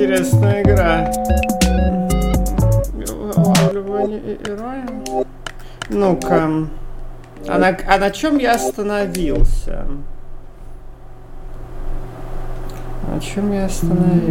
интересная игра. Улавливание иронии. Ну-ка. А на чем я остановился? На чем я остановился?